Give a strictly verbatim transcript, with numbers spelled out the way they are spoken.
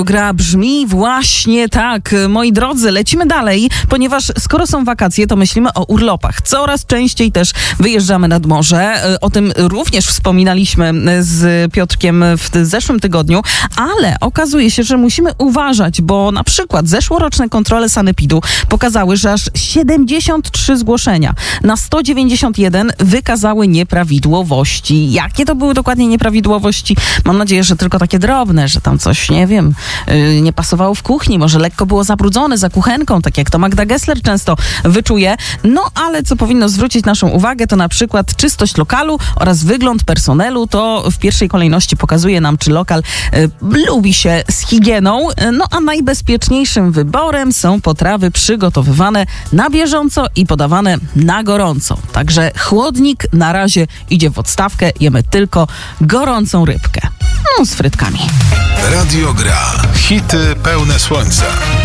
Gra brzmi właśnie tak. Moi drodzy, lecimy dalej, ponieważ skoro są wakacje, to myślimy o urlopach. Coraz częściej też wyjeżdżamy nad morze. O tym również wspominaliśmy z Piotrkiem w zeszłym tygodniu, ale okazuje się, że musimy uważać, bo na przykład zeszłoroczne kontrole sanepidu pokazały, że aż siedemdziesiąt trzy zgłoszenia na sto dziewięćdziesiąt jeden wykazały nieprawidłowości. Jakie to były dokładnie nieprawidłowości? Mam nadzieję, że tylko takie drobne, że tam coś, nie wiem, nie pasowało w kuchni, może lekko było zabrudzone za kuchenką, tak jak to Magda Gessler często wyczuje. No ale co powinno zwrócić naszą uwagę, to na przykład czystość lokalu oraz wygląd personelu. To w pierwszej kolejności pokazuje nam, czy lokal y, lubi się z higieną. No a najbezpieczniejszym wyborem są potrawy przygotowywane na bieżąco i podawane na gorąco. Także chłodnik na razie idzie w odstawkę, jemy tylko gorącą rybkę. No, z frytkami. Radio Gra. Hity pełne słońca.